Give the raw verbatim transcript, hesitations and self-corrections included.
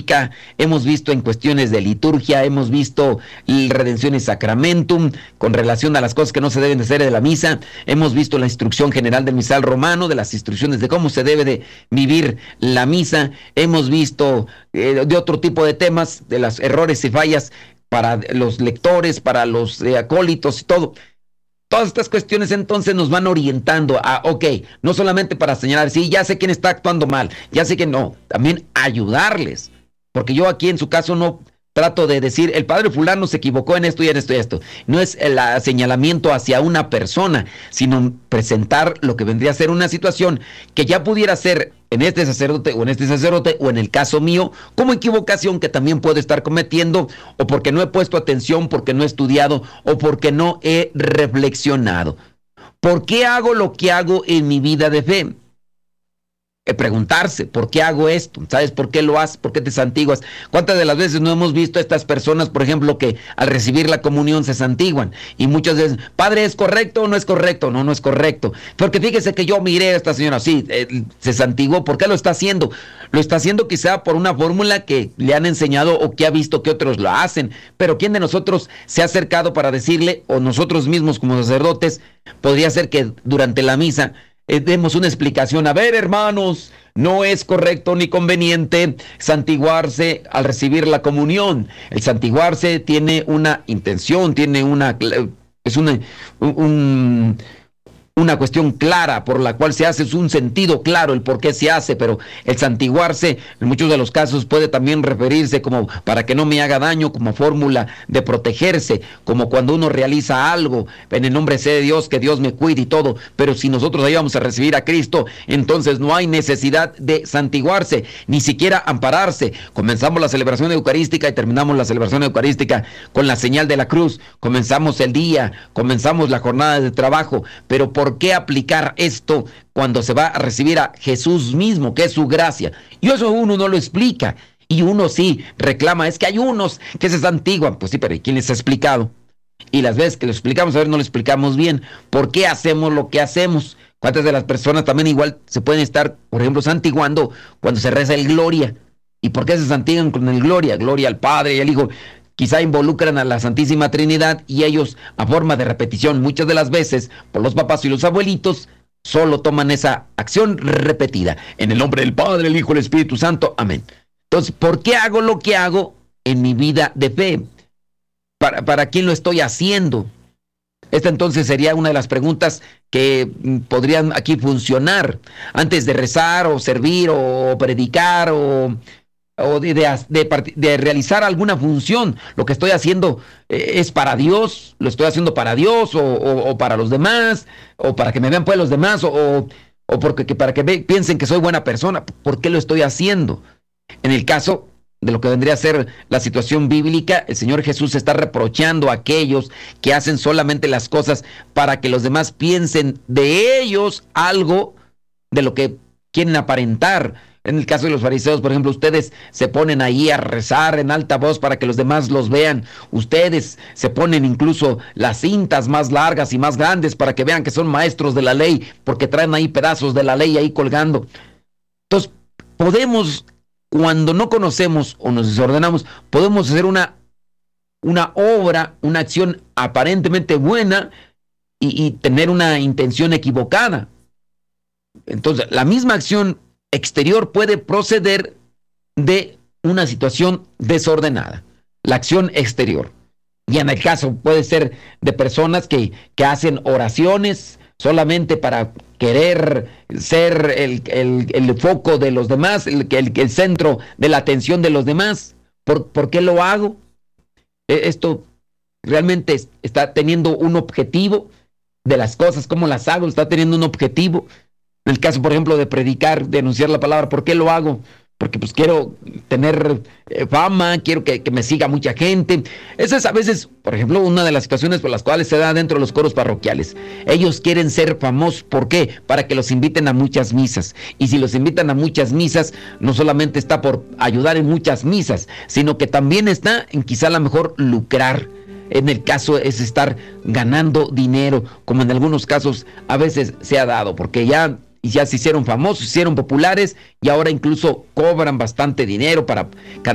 litúrgica, hemos visto en cuestiones de liturgia, hemos visto el redención y sacramentum con relación a las cosas que no se deben de hacer de la misa, hemos visto la instrucción general del misal romano, de las instrucciones de cómo se debe de vivir la misa, hemos visto eh, de otro tipo de temas, de los errores y fallas para los lectores, para los eh, acólitos y todo. Todas estas cuestiones entonces nos van orientando a, ok, no solamente para señalar, sí, ya sé quién está actuando mal, ya sé que no, también ayudarles, porque yo aquí en su caso no trato de decir, el padre fulano se equivocó en esto y en esto y esto. No es el señalamiento hacia una persona, sino presentar lo que vendría a ser una situación que ya pudiera ser en este sacerdote o en este sacerdote o en el caso mío, como equivocación que también puedo estar cometiendo, o porque no he puesto atención, porque no he estudiado o porque no he reflexionado. ¿Por qué hago lo que hago en mi vida de fe? Preguntarse, ¿por qué hago esto? ¿Sabes por qué lo haces? ¿Por qué te santiguas? ¿Cuántas de las veces no hemos visto a estas personas, por ejemplo, que al recibir la comunión se santiguan? Y muchas veces, padre, ¿es correcto o no es correcto? No, no es correcto. Porque fíjese que yo miré a esta señora, sí, eh, se santiguó. ¿Por qué lo está haciendo? Lo está haciendo quizá por una fórmula que le han enseñado o que ha visto que otros lo hacen. Pero ¿quién de nosotros se ha acercado para decirle, o nosotros mismos como sacerdotes, podría ser que durante la misa Eh, demos una explicación? A ver, hermanos, no es correcto ni conveniente santiguarse al recibir la comunión. El santiguarse tiene una intención, tiene una, es una, un, una cuestión clara por la cual se hace, es un sentido claro el por qué se hace, pero el santiguarse en muchos de los casos puede también referirse como para que no me haga daño, como fórmula de protegerse, como cuando uno realiza algo en el nombre de Dios, que Dios me cuide y todo, pero si nosotros ahí vamos a recibir a Cristo, entonces no hay necesidad de santiguarse, ni siquiera ampararse. Comenzamos la celebración eucarística y terminamos la celebración eucarística con la señal de la cruz, comenzamos el día, comenzamos la jornada de trabajo, pero por ¿Por qué aplicar esto cuando se va a recibir a Jesús mismo, que es su gracia? Y eso uno no lo explica. Y uno sí reclama, es que hay unos que se santiguan. Pues sí, pero ¿y quién les ha explicado? Y las veces que lo explicamos, a ver, no lo explicamos bien. ¿Por qué hacemos lo que hacemos? ¿Cuántas de las personas también igual se pueden estar, por ejemplo, santiguando cuando se reza el Gloria? ¿Y por qué se santiguan con el Gloria? Gloria al Padre y al Hijo. Quizá involucran a la Santísima Trinidad y ellos, a forma de repetición, muchas de las veces, por los papás y los abuelitos, solo toman esa acción repetida. En el nombre del Padre, el Hijo y el Espíritu Santo. Amén. Entonces, ¿por qué hago lo que hago en mi vida de fe? ¿Para, para quién lo estoy haciendo? Esta entonces sería una de las preguntas que podrían aquí funcionar. Antes de rezar o servir o predicar o... o de, de, de, de realizar alguna función, lo que estoy haciendo eh, es para Dios, lo estoy haciendo para Dios o, o, o para los demás, o para que me vean pues los demás, o, o, o porque, que para que ve, piensen que soy buena persona. ¿Por qué lo estoy haciendo? En el caso de lo que vendría a ser la situación bíblica, el Señor Jesús está reprochando a aquellos que hacen solamente las cosas para que los demás piensen de ellos algo de lo que quieren aparentar. En el caso de los fariseos, por ejemplo, ustedes se ponen ahí a rezar en alta voz para que los demás los vean. Ustedes se ponen incluso las cintas más largas y más grandes para que vean que son maestros de la ley, porque traen ahí pedazos de la ley ahí colgando. Entonces, podemos, cuando no conocemos o nos desordenamos, podemos hacer una, una obra, una acción aparentemente buena y, y tener una intención equivocada. Entonces, la misma acción exterior puede proceder de una situación desordenada, la acción exterior. Y en el caso puede ser de personas que, que hacen oraciones solamente para querer ser el, el, el foco de los demás, el, el, el centro de la atención de los demás. ¿Por, por qué lo hago? Esto realmente está teniendo un objetivo de las cosas, ¿cómo las hago? Está teniendo un objetivo. En el caso, por ejemplo, de predicar, de anunciar la palabra, ¿por qué lo hago? Porque pues quiero tener eh, fama, quiero que, que me siga mucha gente. Esa es a veces, por ejemplo, una de las situaciones por las cuales se da dentro de los coros parroquiales. Ellos quieren ser famosos, ¿por qué? Para que los inviten a muchas misas. Y si los invitan a muchas misas, no solamente está por ayudar en muchas misas, sino que también está en quizá a lo mejor lucrar. En el caso es estar ganando dinero, como en algunos casos a veces se ha dado, porque ya... y ya se hicieron famosos, se hicieron populares y ahora incluso cobran bastante dinero para